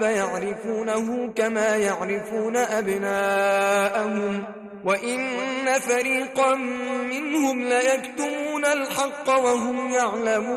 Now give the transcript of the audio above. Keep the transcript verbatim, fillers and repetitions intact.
فيعرفونه كما يعرفون أبناءهم وإن فريقا منهم ليكتمون الحق وهم يعلمون